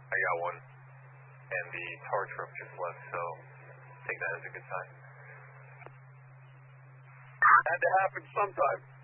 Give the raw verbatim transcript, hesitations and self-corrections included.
I got one. And the torch rope just left, so take that as a good sign. Had to happen sometime.